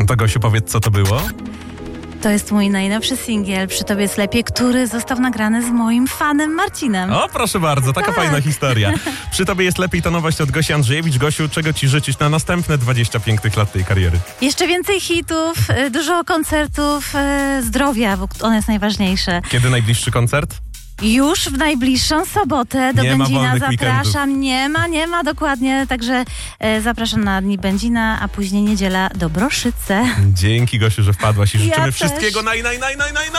No to Gosiu, powiedz, co to było? To jest mój najnowszy singiel Przy Tobie jest lepiej, który został nagrany z moim fanem Marcinem. O, proszę bardzo, taka fajna historia. Przy Tobie jest lepiej, to nowość od Gosi Andrzejewicz. Gosiu, czego Ci życzyć na następne 20 pięknych lat tej kariery? Jeszcze więcej hitów, dużo koncertów, zdrowia, bo ono jest najważniejsze. Kiedy najbliższy koncert? Już w najbliższą sobotę do Nie ma Będzina wolnych zapraszam. Nie ma dokładnie, także zapraszam na Dni Będzina, a później niedziela do Broszyce. Dzięki, Gosiu, że wpadłaś i życzymy Ja też. wszystkiego naj.